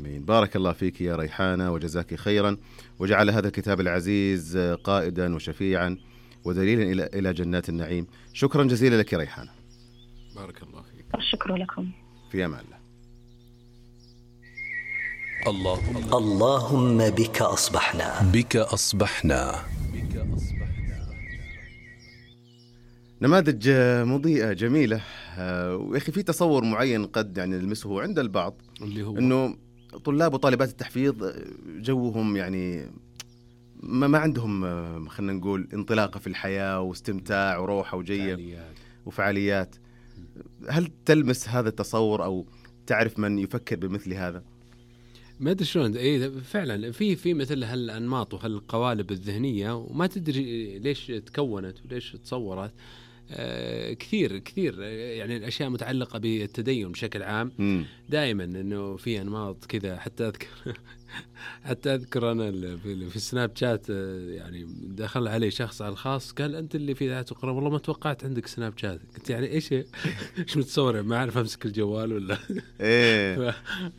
آمين. بارك الله فيك يا ريحانة وجزاك خيرا، وجعل هذا الكتاب العزيز قائدا وشفيعا ودليلا إلى جنات النعيم. شكرا جزيلا لك يا ريحانة. بارك الله فيك. الشكر لكم. في أمان الله. اللهم بك أصبحنا. نماذج مضيئة جميلة. ويخي في تصور معين قد يعني نلمسه عند البعض، اللي هو أنه طلاب وطالبات التحفيظ جوهم يعني ما عندهم خلينا نقول انطلاقة في الحياة واستمتاع وروحة وجية وفعاليات. هل تلمس هذا التصور أو تعرف من يفكر بمثل هذا؟ ما ادري شلون. فعلا في مثل هالانماط وهالقوالب الذهنيه، وما تدري ليش تكونت وليش تصورت. كثير يعني الاشياء متعلقه بالتدين بشكل عام. دائما انه في انماط كذا. حتى اذكر انا في السناب شات، يعني دخل علي شخص على الخاص قال انت اللي في ذات القرآن، والله ما توقعت عندك سناب شات. قلت يعني ايش متصور؟ ما اعرف امسك الجوال ولا ايه.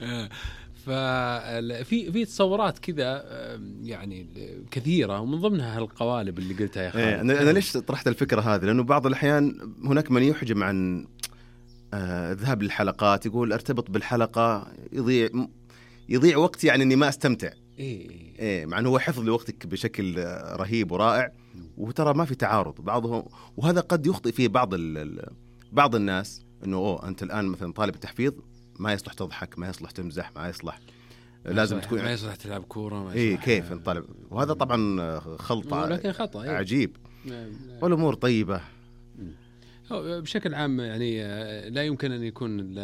ففي تصورات كذا يعني كثيرة، ومن ضمنها هالقوالب اللي قلتها يا خالد. أنا ليش طرحت الفكرة هذه؟ لأنه بعض الأحيان هناك من يحجم عن الذهاب للحلقات، يقول ارتبط بالحلقة يضيع وقت، يعني إني ما استمتع. مع أنه هو حفظ لوقتك بشكل رهيب ورائع، وترى ما في تعارض بعضهم، وهذا قد يخطئ فيه بعض الناس، إنه أنت الآن مثلا طالب التحفيظ ما يصلح تضحك، ما يصلح تمزح، ما يصلح لازم تكون، ما يصلح تلعب كورة، ما يصلح كيف الطالب. وهذا طبعا خلطة، لكن خطأ عجيب. والأمور طيبة بشكل عام. يعني لا يمكن أن يكون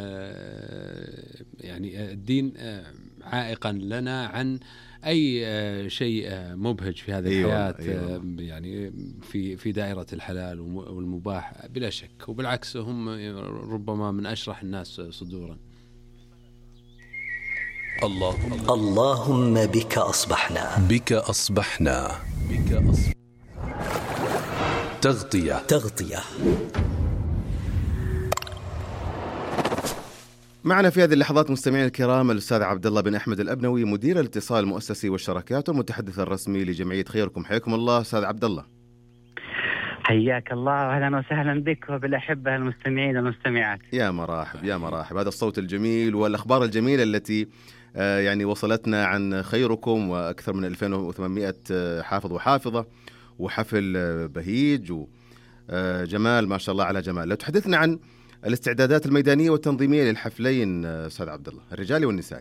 يعني الدين عائقا لنا عن أي شيء مبهج في هذه الحياة. يعني في دائرة الحلال والمباح بلا شك، وبالعكس هم ربما من أشرح الناس صدورا. اللهم بك أصبحنا. تغطية. معنا في هذه اللحظات مستمعين الكرام الأستاذ عبد الله بن أحمد الأبنوي، مدير الاتصال المؤسسي والشراكات والمتحدث الرسمي لجمعية خيركم. حياكم الله أستاذ عبد الله. حياك الله، أهلا وسهلا بك وبالأحبة المستمعين والمستمعات. يا مرحب. هذا الصوت الجميل والأخبار الجميلة التي يعني وصلتنا عن خيركم، وأكثر من 2800 حافظ وحافظة، وحفل بهيج وجمال، ما شاء الله على جمال. لو تحدثنا عن الاستعدادات الميدانية والتنظيمية للحفلين أستاذ عبد الله، الرجالي والنسائي.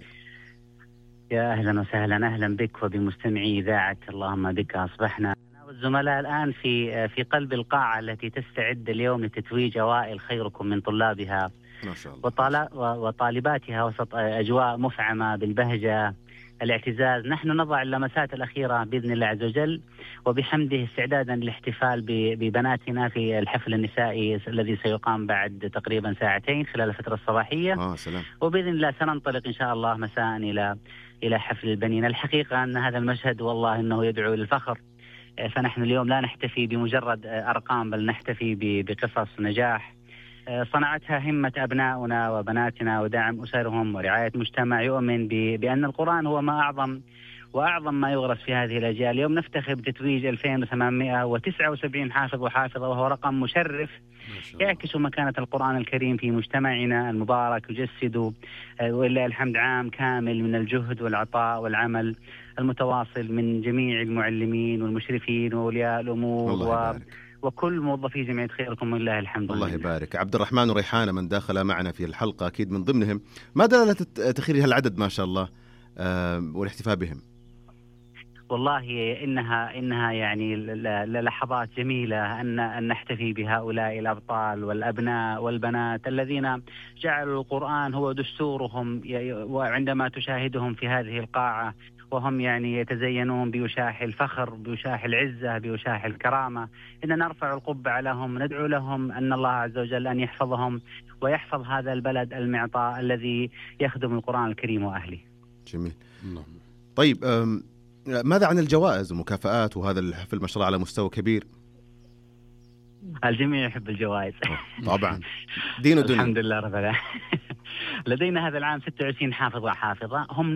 يا أهلا وسهلا، أهلا بك وبمستمعي إذاعة اللهم بك أصبحنا. والزملاء الآن في قلب القاعة التي تستعد اليوم لتتويج أوائل خيركم من طلابها ما شاء الله وطالباتها وسط أجواء مفعمة بالبهجة الاعتزاز. نحن نضع اللمسات الأخيرة بإذن الله عز وجل وبحمده استعدادا للاحتفال ببناتنا في الحفل النسائي الذي سيقام بعد تقريبا ساعتين خلال الفترة الصباحية. سلام. وبإذن الله سننطلق إن شاء الله مساء إلى حفل البنين. الحقيقة أن هذا المشهد والله إنه يدعو للفخر. فنحن اليوم لا نحتفي بمجرد أرقام، بل نحتفي بقصص نجاح صنعتها همة أبناؤنا وبناتنا ودعم أسرهم ورعاية مجتمع يؤمن بأن القرآن هو ما أعظم ما يغرس في هذه الأجيال. اليوم نفتخر بتتويج 2879 حافظ وحافظة، وهو رقم مشرف يعكس مكانة القرآن الكريم في مجتمعنا المبارك، يجسد ولله الحمد عام كامل من الجهد والعطاء والعمل المتواصل من جميع المعلمين والمشرفين وأولياء الأمور وكل موظفي جمعية خيركم، ولله الحمد. الله يبارك. عبد الرحمن وريحانة من داخل معنا في الحلقة أكيد من ضمنهم. ما دلالة تخير هالعدد ما شاء الله والاحتفاء بهم؟ والله إنها يعني لحظات جميلة أن نحتفي بهؤلاء الأبطال والأبناء والبنات الذين جعلوا القرآن هو دستورهم. وعندما تشاهدهم في هذه القاعة وهم يعني يتزينون بوشاح الفخر، بوشاح العزة، بوشاح الكرامة، إننا نرفع القبعة لهم، ندعو لهم أن الله عز وجل أن يحفظهم ويحفظ هذا البلد المعطاء الذي يخدم القرآن الكريم وأهله. جميل. طيب ماذا عن الجوائز والمكافآت؟ وهذا الحفل ما شاء الله على مستوى كبير. الجميع يحب الجوائز طبعا. دين ودنيا. الحمد لله رب العالمين. لدينا هذا العام 26 حافظ وحافظة، هم